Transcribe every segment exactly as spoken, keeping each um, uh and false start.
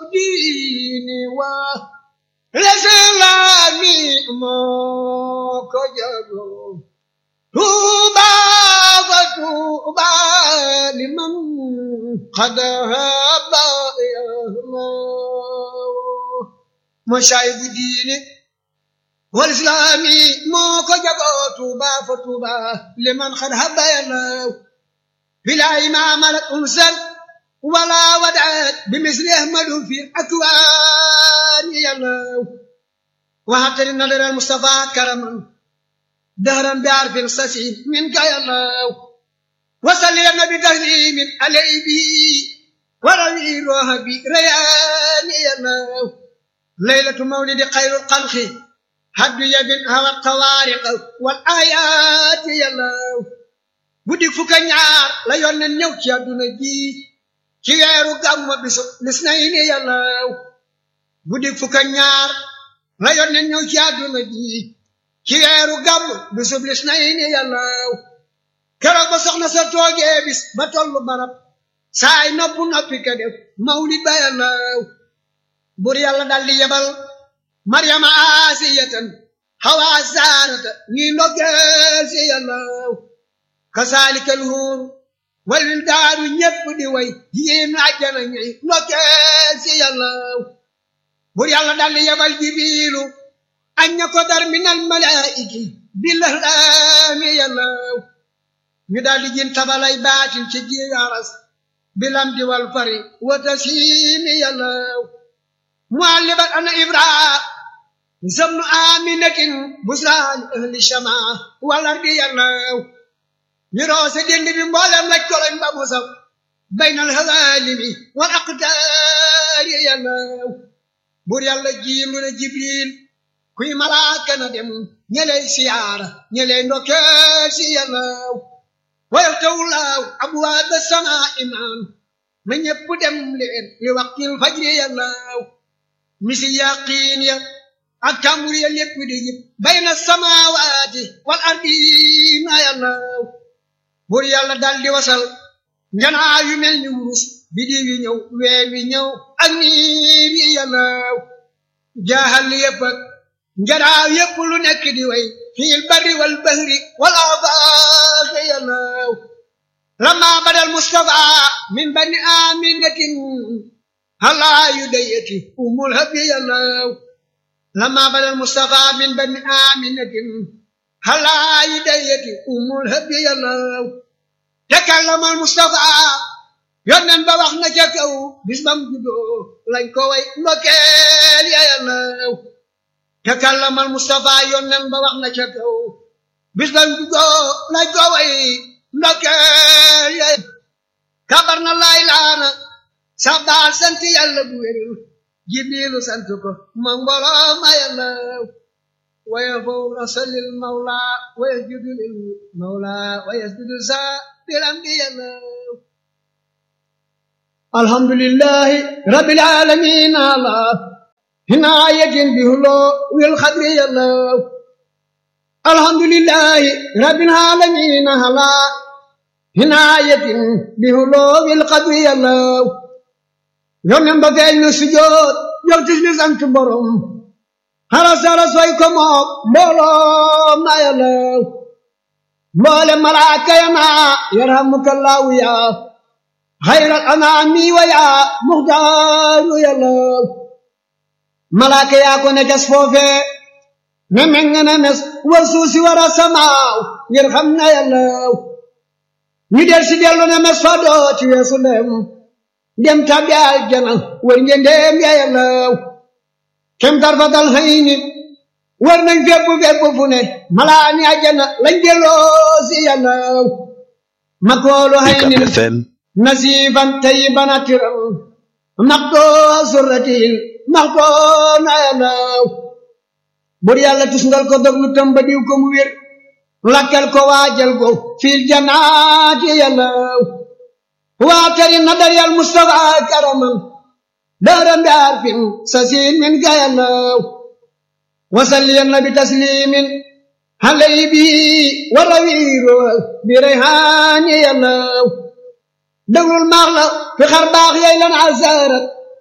الدين والإسلام موكجرو توبا وتوبا لمن قد هاب مشايخ الدين والإسلام موكجرو توبا فتوبا لمن قد هاب بلا إمام الأنسل ولا ودعت بمثل أحمد في الأكوان يا الله وهبت للنظر المصطفى كرما دهرا بعرف السسيم منك يا الله وصلي النبي تسليم عليه به وروي روحي ريان يا الله ليلة مولد خير الخلق حد يبن هوى القوارق والآيات يا الله guddi fukk ak ñaar la yónneen ñëw ci àdduna ji ci weeru gàmmu bisu lisnayni yàlla guddi fukk ak ñaar la yónneen ñëw ci àdduna ji ci weeru gàmmu bisu lisnayni yàlla keroog ba soxna sa toogee bis ba tollu barab saay noppu noppi ka def mawlid ba yàlla bur yàlla daldi yebal maryama asiyatan hawa saarata ñi ndoggeel si yàlla kasaalika alhuur wal wildaaru ñépp di way yéen àjjana ñi ndokkeel si yàlla bur yàlla daldi yebal jibiilu añ ña ko dar minal malaa'iki billahlaami yàlla ñu daldi jin tabalay baatin ci jiyaras bilam di wal fari wa tasiimi yàlla muallibat ana ibraa zamnu aminatin busraani ahli shamaa wal ardi yàlla ñu roose dend bi mboolem laj koloñ ba mu saw baynal hazalimi wal aqtaari yàlla buur yàlla jiim na jibril kuy malaaka na dem ñeley siyaara ñeley ndokkeel si yàlla wayaftawulaaw abwaaba samaa imaan na ñépp dem leen li waqtil fajri yàlla misi yaqiin ya ak tambur ya lépp di jib bayna samaawaati wal ardiina yàlla buur yàlla daldi wasal njanaa yu mel ni wurus bidiw yi ñëw weer wi ñëw ak niir yi yàlla jaaxal yépp ak njanaa yépp lu nekk di way fil barri wal bahri wal aafaaq yàlla lama badal mustafa min bani aminatin halaa yu dayati umul habi yàlla lama badal mustafa min bani aminatin halaa yu dayati umul habi yàlla takallama al mustafa yónneen ba wax na ca kaw bis bam juddoo lañ ko way ndokkeel ya yàlla takallama al mustafa yónneen ba wax na ca kaw bis bam juddoo lañ ko way ndokkeel ya kabar na laay laana sabbaal sant yàlla bu wér jibrilu sant ko ma mbooloo ma yàlla ويفور صل المولى ويسجد للمولى ويسجد سائر الأنبياء الحمد لله رب العالمين على عناية بهلو والخضر يالله الحمد لله رب العالمين على عناية بهلو والخضر يالله يوم بغير السجود يوم سانت بروم haras haras way ko moom mbooloo ma yàlla mboole malaaka ya naa yarhamukallahu ya xayral anaami wa ya muxtaaru yàlla malaaka yaa ko ne tes foofe ne meng ne mes war suusi war a samaaw ngir xam na yàlla ñu del si dellu ne mes fa dooti weesu dem dem tabi aljana war ngeen dem ya yàlla kem tarfatal hayni war nañ fépp fépp fu ne malaani àjjana lañ delloo si yàlla makoolu hayni nasifan tayyiban atiram maxtoo surratil maxtoo na yàlla bur yàlla tusngal ko dog lu tamba diw ko mu wér lakkal ko waajal ko fil janaati yàlla waatari na daryal mustafa karaman دارن بعرف سسين من قيانا وسلينا بتسليم علي به والروير بريحان يلا دور المغلى في خرباغ يلا عزارت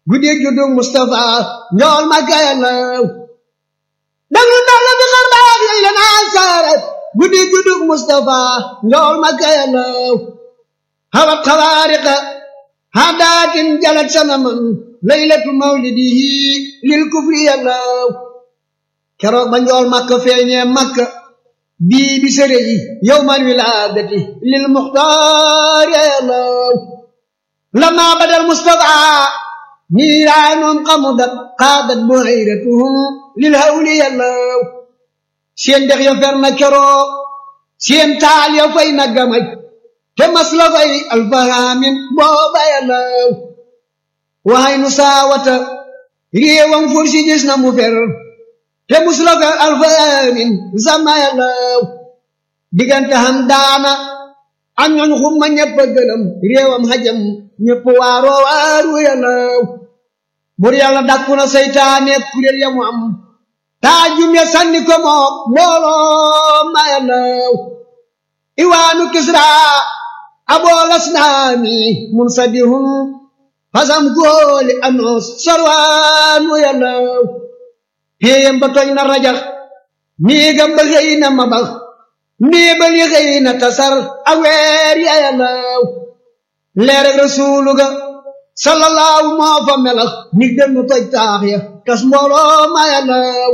guddi juddu Mustafa njool Makka yàllaw danglu ndalla bi xar baax yooyu la naa saarat guddi juddu Mustafa njool Makka yàllaw hawat xawaariqa hadaatin jalat sanaman laylatu mawlidihi lil kufri yàllaw keroog ba njool Makka feeñee Makka bii bi sere yi yawmal wilaadati lil muxtaar yàllaw lama badal Mustafa niiraanoom xamudat xaadat buhayratuhum lil hawli yàllaw seen dex ya fer na keroog seen taal ya fay na gamaj te mas la fay alfahaamin booba yàllaw waxay nu saawata réewam fursi gis na mu fer te mus la fay alfahaamin sama yàllaw diggante xam daana ak ñooñ xumma ñëpp a gëlëm réewam xajam ñëpp waaroo waaru yàllaw bur yàlla dakku na seytaane kuréel ya mu am taajum ya sànni ko moom mbooloo ma yàllaw iwaanu kisra abool asnaami munsadihum fasam góoli anoos sarwaanu yàllaw héeyam ba tooñ na rajax néegam ba xëy na mabax néebal yi xëy na tasar aweer ya yàllaw leer ak rasuulu ga sallallahu moo fa melax nig dënnu toj taax ya tas mbooloo ma yàllaw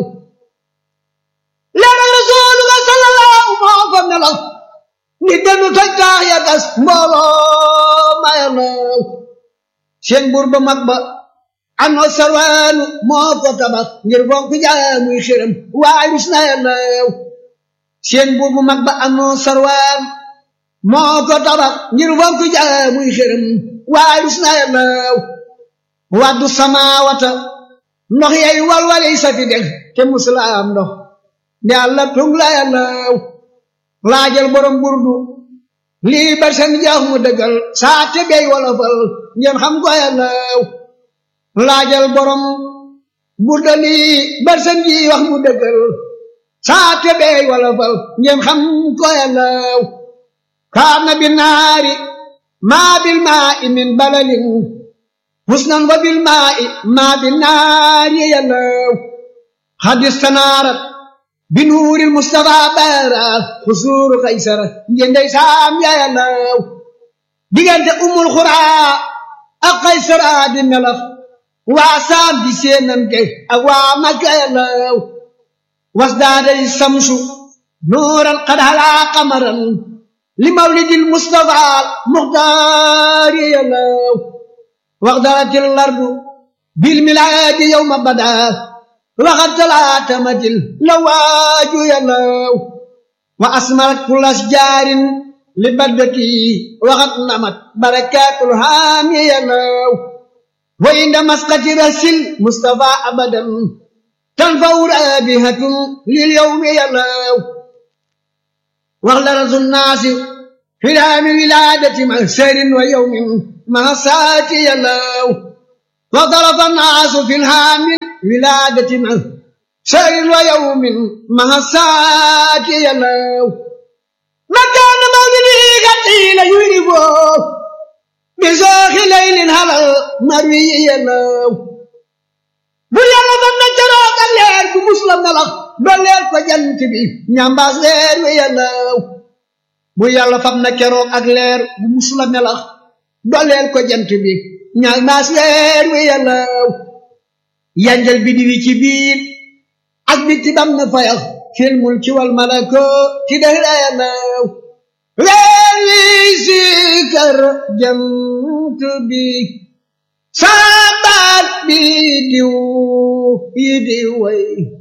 leer ak rasuulu ga sallallahu moo fa melax nig dënnu toj taax ya tas mbooloo ma yàllaw seen buur ba mag ba anoo sarwaanu moo ko tabax ngir fonk jaamuy xërëm waay rus na yàllaw seen buur bu mag ba anoo sarwaan moo ko tabax ngir fonk jaamuy xërëm waay rus na yàllaw waddu samaawata ndox yay walwaley safi dex te musulaam ndox nde Yàlla tung la yàllaw laajal borom burdu lii barsan jaax mu dëggal saa te bey wolofal ngeen xam ko yàllaw laajal borom burda lii barsan ji wax mu dëggal saa te bey wolofal ngeen xam ko yàllaw kaana bi naari maa bil maa'i min balalin husnan wa bil maa'i maa bi naari yàllaw hadis tanaarat bi nuuril Mustafa baara xusuuru Kaysara njëndey saam ya yàllaw diggante umul xuraa ak Kaysara di melax waa saam di seenante ak waa Makka yàllaw wasdaaday samsu nuuran qad halaa qamaran li mawlidil Mustafa muxtaar yàllaw waxdaratil lardu bil milaadi yawma badaa waxat talaatamatil la waaju yàllaw wa asmarat kullas jaarin li baddati waxat namat barakaatul haami yàllaw wa inda masqati rasil Mustafa abadan tanfaw raabihatun lil yawmi yàllaw waxdarasu naasi firaami wilaadati ma serin wa yawmin ma saati yàllaw waxdarafa naasu fil haami wilaadati ma serin wa yawmin ma saati yàllaw makaana mawlidi qatiila yurifoo bi sooxi laylin halal marwi yàllaw bu yàlla fam na keroog ak leer bu musla melax dolleel ko jant bi ñambaas leer wi yàllaw bu yàlla fam na keroog ak leer bu musla melax dolleel ko jant bi ñambaas leer wi yàllaw yanjal bidi wi ci biir ak biti bam na fayax fil mulki wal malako ti dëhra yàllaw weer wi sikar jant bi sabat bi diw yi di way